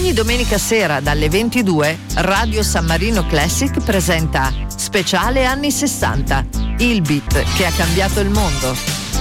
Ogni domenica sera dalle 22 Radio San Marino Classic presenta Speciale anni 60, il beat che ha cambiato il mondo.